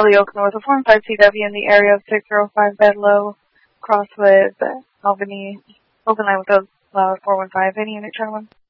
Kelly Oakland with a 415 CW in the area of 605 Bedlow, cross with Albany, open line with a 415, any unit, turn 1.